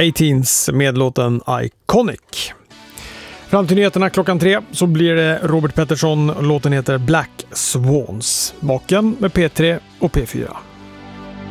18s med låten Iconic. Fram till nyheterna klockan 3 så blir det Robert Pettersson. Låten heter Black Swans. Baken med P3 och P4.